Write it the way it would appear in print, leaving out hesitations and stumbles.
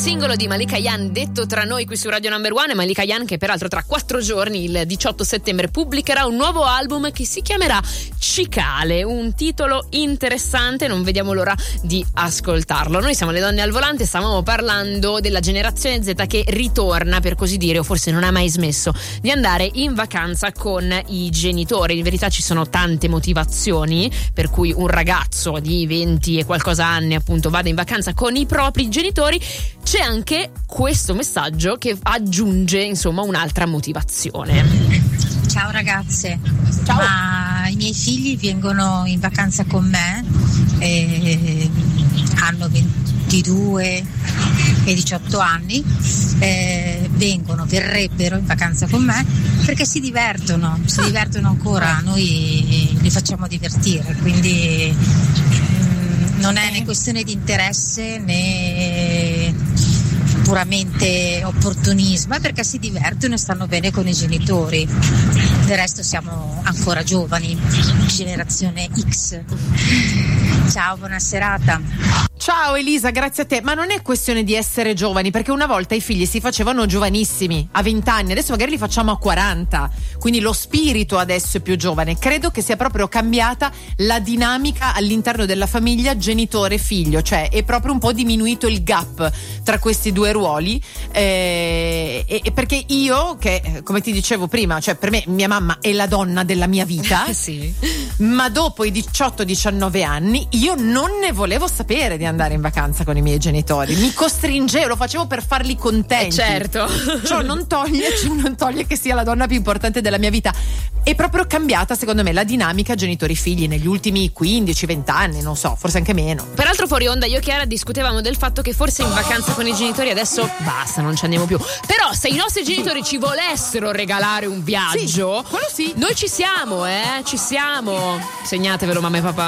singolo di Malika Ayane, detto tra noi qui su Radio Number One. Malika Ayane che peraltro tra 4 giorni, il 18 settembre, pubblicherà un nuovo album che si chiamerà Cicale, un titolo interessante, non vediamo l'ora di ascoltarlo. Noi siamo le donne al volante, stavamo parlando della generazione Z che ritorna, per così dire, o forse non ha mai smesso di andare in vacanza con i genitori. In verità ci sono tante motivazioni per cui un ragazzo di 20 e qualcosa anni appunto vada in vacanza con i propri genitori. C'è anche questo messaggio che aggiunge insomma un'altra motivazione. Ciao ragazze. Ciao. Ma i miei figli vengono in vacanza con me, hanno 22 e 18 anni, verrebbero in vacanza con me perché si divertono ancora, noi li facciamo divertire, quindi non è né questione di interesse né puramente opportunismo, è perché si divertono e stanno bene con i genitori. Del resto siamo ancora giovani, generazione X. Ciao, buona serata. Ciao Elisa, grazie a te. Ma non è questione di essere giovani, perché una volta i figli si facevano giovanissimi, a 20 anni, adesso magari li facciamo a 40, quindi lo spirito adesso è più giovane. Credo che sia proprio cambiata la dinamica all'interno della famiglia genitore-figlio, cioè è proprio un po' diminuito il gap tra questi due ruoli, perché io, che come ti dicevo prima, cioè per me mia mamma è la donna della mia vita, sì. Ma dopo i 18-19 anni io non ne volevo sapere di andare in vacanza con i miei genitori, mi costringevo, lo facevo per farli contenti. Certo. Ciò non toglie che sia la donna più importante della mia vita. È proprio cambiata secondo me la dinamica genitori-figli negli ultimi 15-20 anni, non so, forse anche meno. Peraltro fuori onda io e Chiara discutevamo del fatto che forse in vacanza con i genitori adesso basta, non ci andiamo più. Però se i nostri genitori ci volessero regalare un viaggio, sì, quello sì, noi ci siamo, ci siamo. Segnatevelo mamma e papà.